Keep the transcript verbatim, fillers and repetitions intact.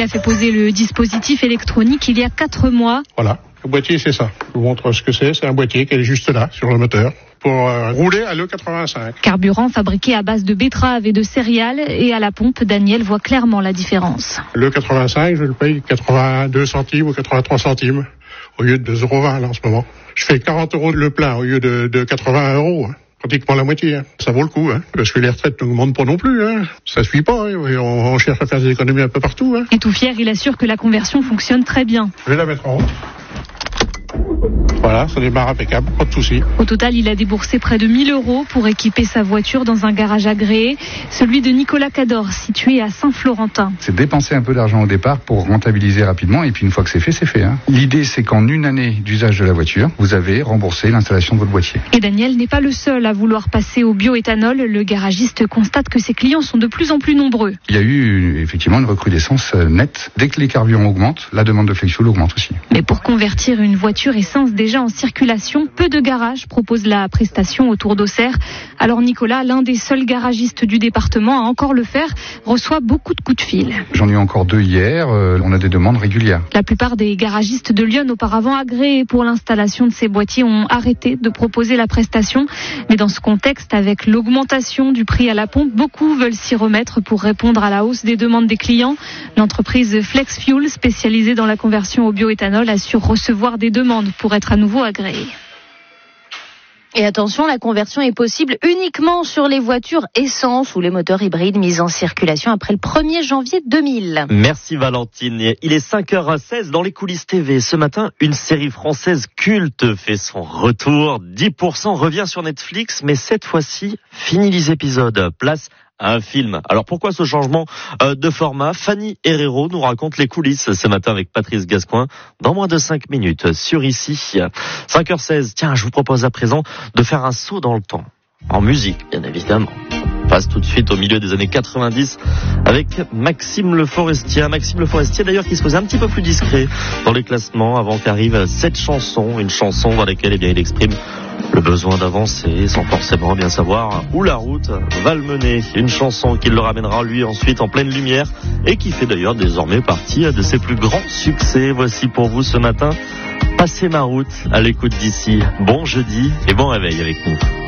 Il a fait poser le dispositif électronique il y a quatre mois. Voilà, le boîtier c'est ça. Je vous montre ce que c'est. C'est un boîtier qui est juste là, sur le moteur, pour euh, rouler à l'E quatre-vingt-cinq. Carburant fabriqué à base de betterave et de céréales, et à la pompe, Daniel voit clairement la différence. L'E quatre-vingt-cinq, je le paye quatre-vingt-deux centimes ou quatre-vingt-trois centimes, au lieu de deux euros vingt là, en ce moment. Je fais quarante euros le plein au lieu de, de quatre-vingts euros. Hein. Pratiquement la moitié, hein. Ça vaut le coup, hein. Parce que les retraites ne montent pas non plus, hein. Ça suit pas, hein. on, on cherche à faire des économies un peu partout, hein. Et tout fier, il assure que la conversion fonctionne très bien. Je vais la mettre en route. Voilà, ça démarre impeccable, pas de souci. Au total, il a déboursé près de mille euros pour équiper sa voiture dans un garage agréé, celui de Nicolas Cador, situé à Saint-Florentin. C'est dépenser un peu d'argent au départ pour rentabiliser rapidement, et puis une fois que c'est fait, c'est fait. Hein. L'idée, c'est qu'en une année d'usage de la voiture, vous avez remboursé l'installation de votre boîtier. Et Daniel n'est pas le seul à vouloir passer au bioéthanol. Le garagiste constate que ses clients sont de plus en plus nombreux. Il y a eu effectivement une recrudescence nette. Dès que les carburants augmentent, la demande de flex fuel augmente aussi. Mais pour convertir une voiture essence déjà en circulation, peu de garages proposent la prestation autour d'Auxerre. Alors Nicolas, l'un des seuls garagistes du département à encore le faire, reçoit beaucoup de coups de fil. J'en ai eu encore deux hier, euh, on a des demandes régulières. La plupart des garagistes de Lyon, auparavant agréés pour l'installation de ces boîtiers, ont arrêté de proposer la prestation. Mais dans ce contexte, avec l'augmentation du prix à la pompe, beaucoup veulent s'y remettre pour répondre à la hausse des demandes des clients. L'entreprise Flex Fuel, spécialisée dans la conversion au bioéthanol, assure recevoir des demandes pour être à nouveau agréé. Et attention, la conversion est possible uniquement sur les voitures essence ou les moteurs hybrides mis en circulation après le premier janvier deux mille. Merci Valentine. Il est cinq heures seize dans les coulisses T V. Ce matin, une série française culte fait son retour. dix pour cent revient sur Netflix, mais cette fois-ci, fini les épisodes. Place à un film. Alors pourquoi ce changement de format? Fanny Herrero nous raconte les coulisses ce matin avec Patrice Gascoin dans moins de cinq minutes sur Ici. cinq heures seize. Tiens, je vous propose à présent de faire un saut dans le temps. En musique, bien évidemment. On passe tout de suite au milieu des années quatre-vingt-dix avec Maxime Le Forestier. Maxime Le Forestier d'ailleurs qui se faisait un petit peu plus discret dans les classements avant qu'arrive cette chanson. Une chanson dans laquelle eh bien, il exprime le besoin d'avancer sans forcément bien savoir où la route va le mener. Une chanson qui le ramènera lui ensuite en pleine lumière et qui fait d'ailleurs désormais partie de ses plus grands succès. Voici pour vous ce matin Passer ma route à l'écoute d'Ici. Bon jeudi et bon réveil avec nous.